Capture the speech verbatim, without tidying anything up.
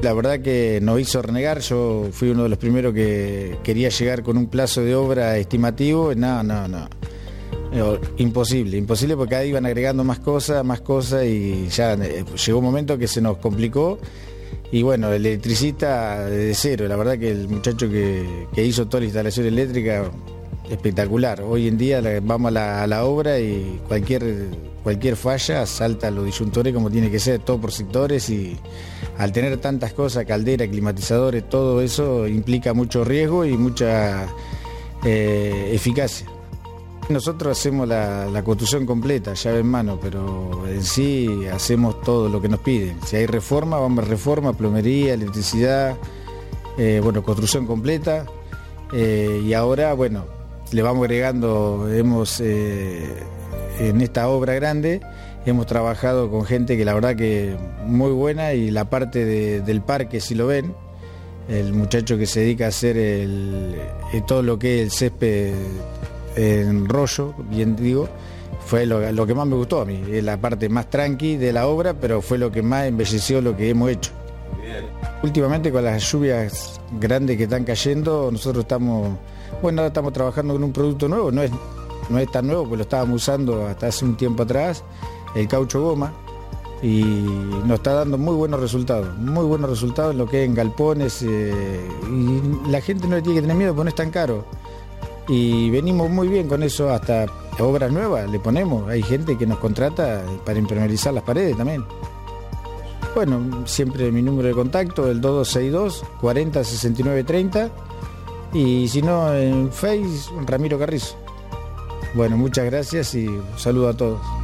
La verdad que nos hizo renegar. Yo fui uno de los primeros que quería llegar con un plazo de obra estimativo. No, no, no. No, imposible, imposible porque cada iban agregando más cosas, más cosas y ya eh, llegó un momento que se nos complicó. Y bueno, el electricista de cero, la verdad que el muchacho que, que hizo toda la instalación eléctrica, espectacular. Hoy en día vamos a la, a la obra y cualquier, cualquier falla salta a los disyuntores como tiene que ser, todo por sectores, y al tener tantas cosas, caldera, climatizadores, todo eso implica mucho riesgo y mucha eh, eficacia. Nosotros hacemos la, la construcción completa, llave en mano, pero en sí hacemos todo lo que nos piden. Si hay reforma, vamos a reforma, plomería, electricidad, eh, bueno, construcción completa. Eh, y ahora, bueno, le vamos agregando, hemos eh, en esta obra grande, hemos trabajado con gente que la verdad que muy buena, y la parte de, del parque, si lo ven, el muchacho que se dedica a hacer el, todo lo que es el césped en rollo, bien digo, fue lo, lo que más me gustó a mí, es la parte más tranqui de la obra, pero fue lo que más embelleció lo que hemos hecho. Bien. Últimamente con las lluvias grandes que están cayendo, nosotros estamos, bueno, ahora estamos trabajando con un producto nuevo, no es, no es tan nuevo, pues lo estábamos usando hasta hace un tiempo atrás, el caucho goma, y nos está dando muy buenos resultados, muy buenos resultados en lo que es en galpones, eh, y la gente no le tiene que tener miedo porque no es tan caro. Y venimos muy bien con eso, hasta obras nuevas le ponemos, hay gente que nos contrata para impermeabilizar las paredes también. Bueno, siempre mi número de contacto, el dos dos seis dos, cuarenta, sesenta y nueve, treinta, y si no en Face, Ramiro Carrizo. Bueno, muchas gracias y un saludo a todos.